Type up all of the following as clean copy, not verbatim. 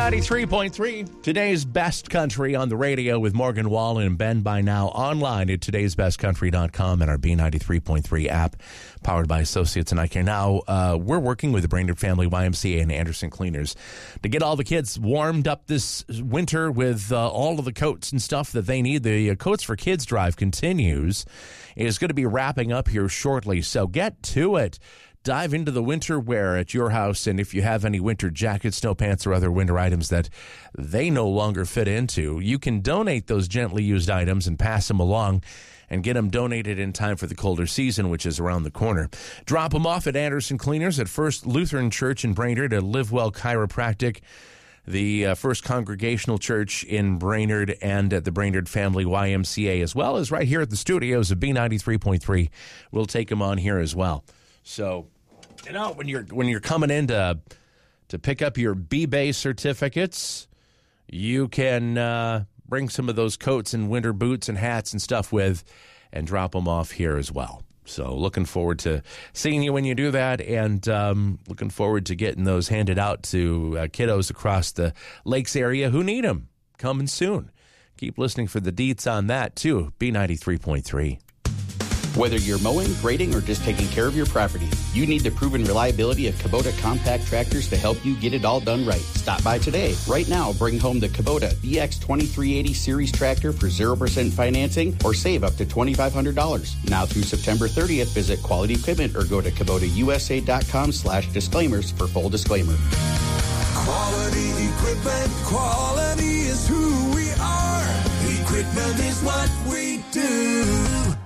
B93.3, today's best country on the radio with Morgan Wallen and Ben by now online at today'sbestcountry.com and our B93.3 app powered by Associates and iCare. Now, we're working with the Brainerd Family YMCA and Anderson Cleaners to get all the kids warmed up this winter with all of the coats and stuff that they need. The Coats for Kids drive continues. It is going to be wrapping up here shortly, so get to it. Dive into the winter wear at your house, and if you have any winter jackets, snow pants, or other winter items that they no longer fit into, you can donate those gently used items and pass them along and get them donated in time for the colder season, which is around the corner. Drop them off at Anderson Cleaners at First Lutheran Church in Brainerd, at Live Well Chiropractic, the First Congregational Church in Brainerd, and at the Brainerd Family YMCA, as well as right here at the studios of B93.3. We'll take them on here as well. So, you know, when you're coming in to pick up your B-Bay certificates, you can bring some of those coats and winter boots and hats and stuff with and drop them off here as well. So looking forward to seeing you when you do that, and looking forward to getting those handed out to kiddos across the Lakes area who need them coming soon. Keep listening for the deets on that, too. B93.3. Whether you're mowing, grading, or just taking care of your property, you need the proven reliability of Kubota compact tractors to help you get it all done right. Stop by today. Right now, bring home the Kubota BX2380 Series tractor for 0% financing or save up to $2,500. Now through September 30th, visit Quality Equipment or go to KubotaUSA.com/disclaimers for full disclaimer. Quality equipment, quality is who we are. Equipment is what we do.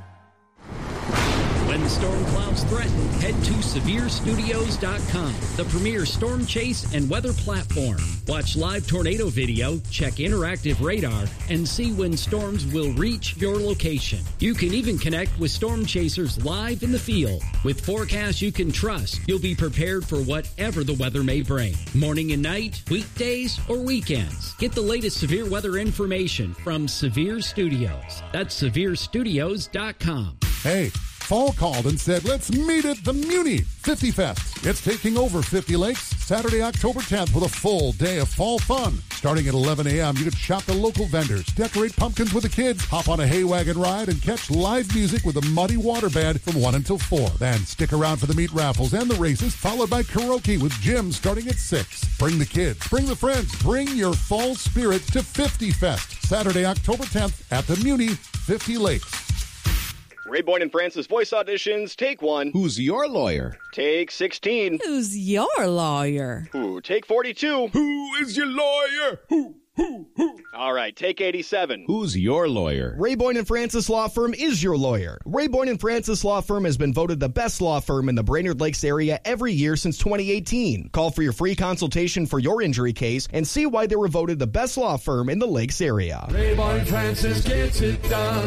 When the storm clouds threaten, head to SevereStudios.com, the premier storm chase and weather platform. Watch live tornado video, check interactive radar, and see when storms will reach your location. You can even connect with storm chasers live in the field. With forecasts you can trust, you'll be prepared for whatever the weather may bring. Morning and night, weekdays, or weekends. Get the latest severe weather information from Severe Studios. That's SevereStudios.com. Hey, fall called and said, let's meet at the Muni 50 Fest. It's taking over 50 Lakes Saturday, October 10th with a full day of fall fun. Starting at 11 a.m., you can shop the local vendors, decorate pumpkins with the kids, hop on a hay wagon ride, and catch live music with the Muddy Water Band from 1 until 4. Then stick around for the meat raffles and the races, followed by karaoke with Jim starting at 6. Bring the kids, bring the friends, bring your fall spirit to 50 Fest. Saturday, October 10th at the Muni 50 Lakes. Ray Boyne and Francis voice auditions, take 1. Who's your lawyer? Take 16. Who's your lawyer? Ooh, take 42. Who is your lawyer? Who? All right, take 87. Who's your lawyer? Ray Boyne and Francis Law Firm is your lawyer. Ray Boyne and Francis Law Firm has been voted the best law firm in the Brainerd Lakes area every year since 2018. Call for your free consultation for your injury case and see why they were voted the best law firm in the Lakes area. Ray Boyne and Francis gets it done.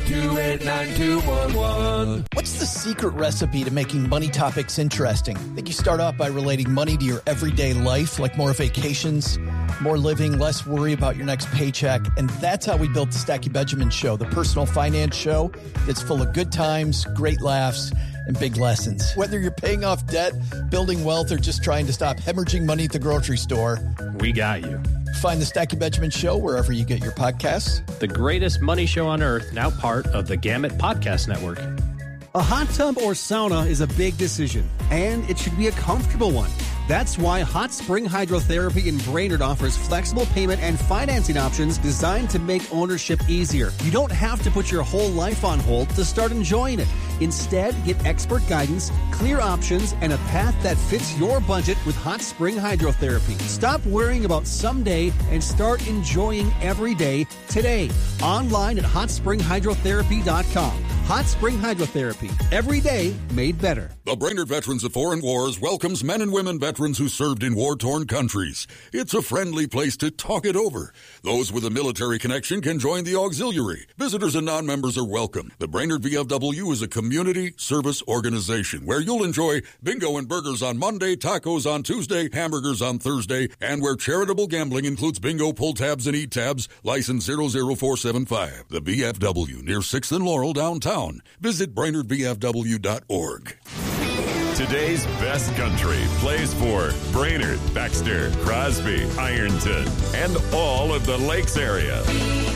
828-9211. What's the secret recipe to making money topics interesting? I think you start off by relating money to your everyday life, like more vacations, more living, less worry about your next paycheck. And that's how we built the Stacky Benjamin Show, the personal finance show that's full of good times, great laughs, and big lessons. Whether you're paying off debt, building wealth, or just trying to stop hemorrhaging money at the grocery store, we got you. Find the Stacky Benjamin Show wherever you get your podcasts. The greatest money show on earth, now part of the Gamut Podcast Network. A hot tub or sauna is a big decision, and it should be a comfortable one. That's why Hot Spring Hydrotherapy in Brainerd offers flexible payment and financing options designed to make ownership easier. You don't have to put your whole life on hold to start enjoying it. Instead, get expert guidance, clear options, and a path that fits your budget with Hot Spring Hydrotherapy. Stop worrying about someday and start enjoying every day today. Online at hotspringhydrotherapy.com. Hot Spring Hydrotherapy. Every day made better. The Brainerd Veterans of Foreign Wars welcomes men and women veterans who served in war-torn countries. It's a friendly place to talk it over. Those with a military connection can join the auxiliary. Visitors and non-members are welcome. The Brainerd VFW is a community service organization where you'll enjoy bingo and burgers on Monday, tacos on Tuesday, hamburgers on Thursday, and where charitable gambling includes bingo, pull tabs, and eat tabs. License 00475. The VFW near 6th and Laurel downtown. Visit BrainerdVFW.org. Today's best country plays for Brainerd, Baxter, Crosby, Ironton, and all of the Lakes area.